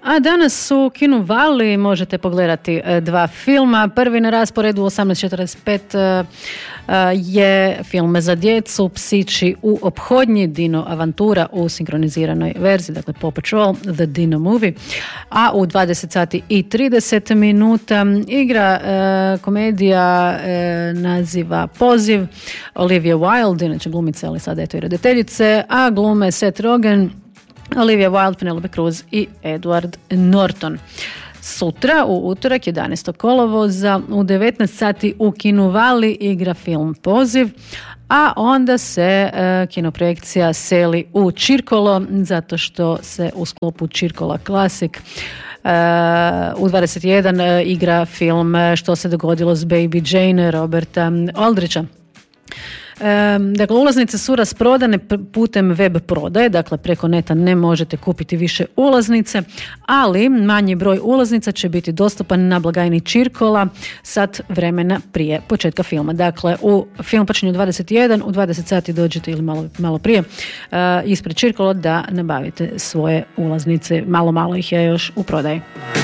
A danas u Kinu Vali možete pogledati dva filma. Prvi na rasporedu u 18:45 je film za djecu Psići u ophodnji, Dino avantura u sinkroniziranoj verziji, dakle Paw Patrol, The Dino Movie. A u 20 sati i 30 minuta igra komedija naziva Poziv, Olivia Wilde, inače glumica, ali sada eto i redateljice, a glume Seth Rogen, Olivia Wilde, Penelope Cruz i Edward Norton. Sutra, u utorak, 11. kolovoza, u 19 sati u Kinu Vali igra film Poziv, a onda se kinoprojekcija seli u Čirkolo, zato što se u sklopu Čirkola Classic u 21 igra film Što se dogodilo s Baby Jane Roberta Aldricha. Dakle, ulaznice su rasprodane putem web prodaje, dakle preko neta ne možete kupiti više ulaznice, ali manji broj ulaznica će biti dostupan na blagajni Čirkola sat vremena prije početka filma. Dakle, u film počinje u 21, u 20 sati dođete ili malo prije ispred Čirkola da nabavite svoje ulaznice. Malo ih je još u prodaji.